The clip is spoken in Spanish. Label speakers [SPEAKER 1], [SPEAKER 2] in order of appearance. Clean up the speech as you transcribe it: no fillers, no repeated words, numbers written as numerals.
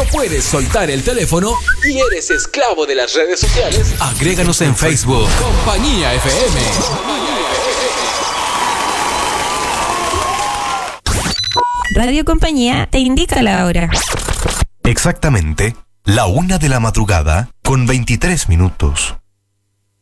[SPEAKER 1] puedes soltar el teléfono y eres esclavo de las redes sociales, agréganos en Facebook. Compañía FM.
[SPEAKER 2] Radio Compañía te indica la hora.
[SPEAKER 3] Exactamente, la 1 de la madrugada con 23 minutos.